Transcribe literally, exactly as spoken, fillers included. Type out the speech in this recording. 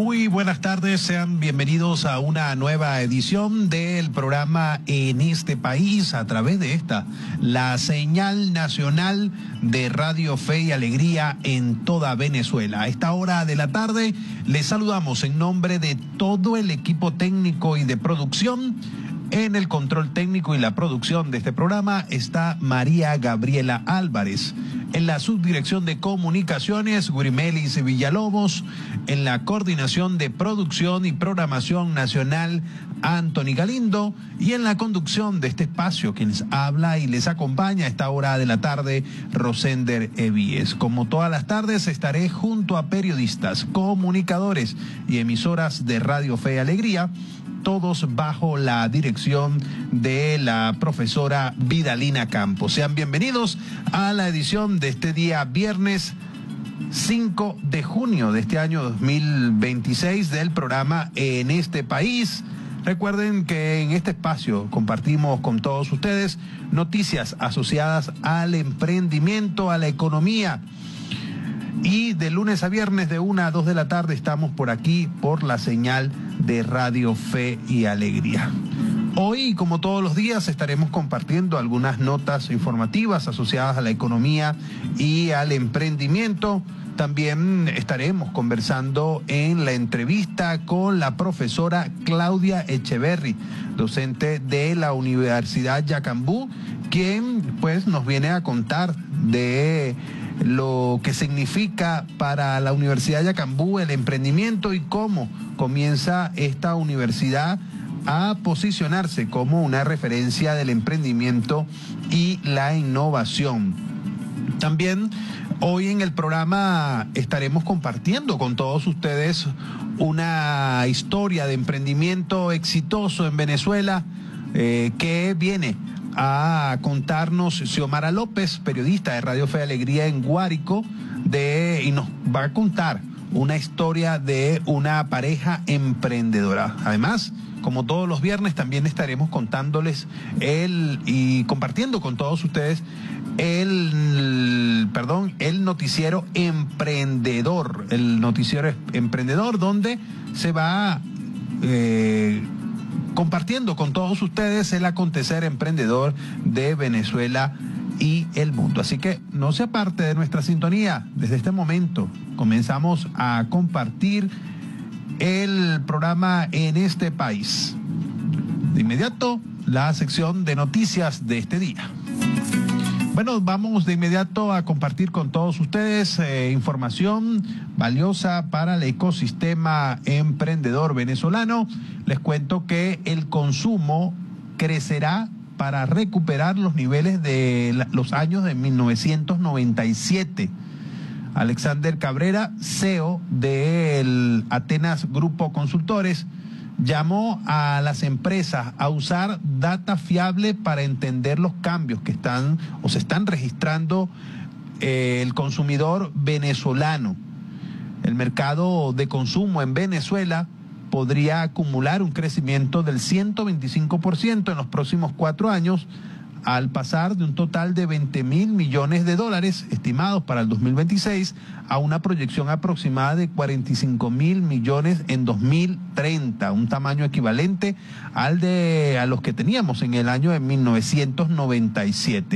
Muy buenas tardes, sean bienvenidos a una nueva edición del programa En este País a través de esta, la señal nacional de Radio Fe y Alegría en toda Venezuela. A esta hora de la tarde les saludamos en nombre de todo el equipo técnico y de producción. En el control técnico y la producción de este programa está María Gabriela Álvarez. En la subdirección de comunicaciones, Gurimelis Villalobos. En la coordinación de producción y programación nacional, Anthony Galindo. Y en la conducción de este espacio, quienes habla y les acompaña a esta hora de la tarde, Rosender Evíes. Como todas las tardes, estaré junto a periodistas, comunicadores y emisoras de Radio Fe y Alegría, todos bajo la dirección de la profesora Vidalina Campos. Sean bienvenidos a la edición de este día viernes cinco de junio de este año dos mil veintiséis del programa En este País. Recuerden que en este espacio compartimos con todos ustedes noticias asociadas al emprendimiento, a la economía. Y de lunes a viernes de una a dos de la tarde estamos por aquí por la señal de Radio Fe y Alegría. Hoy, como todos los días, estaremos compartiendo algunas notas informativas asociadas a la economía y al emprendimiento. También estaremos conversando en la entrevista con la profesora Claudia Echeverry, docente de la Universidad Yacambú, quien pues nos viene a contar de lo que significa para la Universidad Yacambú el emprendimiento y cómo comienza esta universidad a posicionarse como una referencia del emprendimiento y la innovación. También hoy en el programa estaremos compartiendo con todos ustedes una historia de emprendimiento exitoso en Venezuela eh, que viene a contarnos Xiomara López, periodista de Radio Fe y Alegría en Guárico, de, y nos va a contar una historia de una pareja emprendedora. Además, como todos los viernes, también estaremos contándoles el y compartiendo con todos ustedes el, perdón, el noticiero emprendedor, el noticiero emprendedor donde se va eh, compartiendo con todos ustedes el acontecer emprendedor de Venezuela y el mundo. Así que no se aparte de nuestra sintonía. Desde este momento comenzamos a compartir el programa En este País. De inmediato, la sección de noticias de este día. Bueno, vamos de inmediato a compartir con todos ustedes eh, información valiosa para el ecosistema emprendedor venezolano. Les cuento que el consumo crecerá para recuperar los niveles de la, los años de mil novecientos noventa y siete. Alexander Cabrera, C E O del Atenas Grupo Consultores, llamó a las empresas a usar data fiable para entender los cambios que están o se están registrando eh, el consumidor venezolano. El mercado de consumo en Venezuela podría acumular un crecimiento del ciento veinticinco por ciento en los próximos cuatro años, al pasar de un total de veinte mil millones de dólares estimados para el dos mil veintiséis a una proyección aproximada de cuarenta y cinco mil millones en dos mil treinta, un tamaño equivalente al de a los que teníamos en el año de mil novecientos noventa y siete.